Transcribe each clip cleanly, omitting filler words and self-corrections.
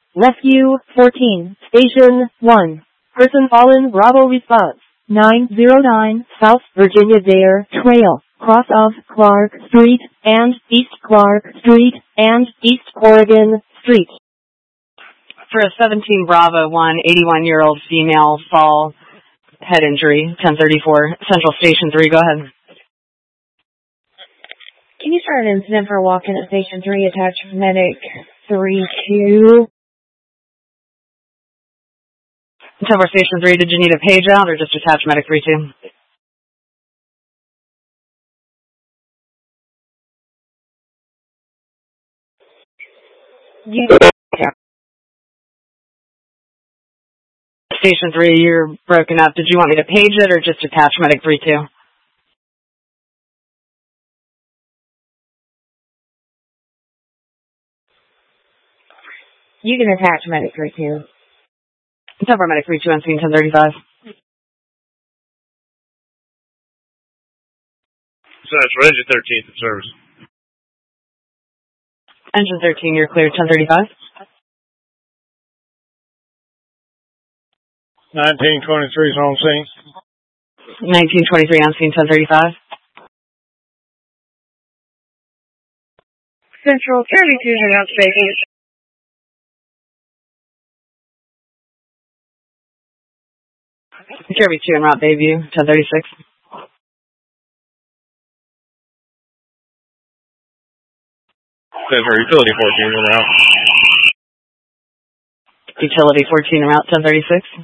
Rescue 14, Station 1. Person fallen, Bravo response. 909 South Virginia Dare Trail, cross of Clark Street and East Clark Street and East Oregon Street. For a 17 Bravo 1, 81-year-old female fall head injury, 1034 Central Station 3, go ahead. Can you start an incident for a walk-in at Station 3, attach medic 32? 10 Station 3, did you need a page out or just attach medic 32? Station 3, you're broken up. Did you want me to page it or just attach medic 32? You can attach medic 32. 10 medic 32 on scene 1035. So that's for engine 13th in service. Engine 13, you're cleared 1035. 1923 is on scene. 1923 on scene 1035. Central 32 head out station. Kirby 2 en route Bayview 1036. That's for utility 14 en route. Utility 14 en route 1036.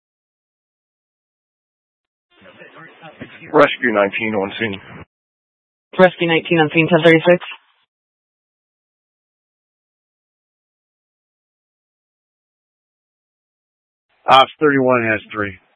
Rescue 19 on scene. Rescue 19 on scene 1036. Ops 31 has 3.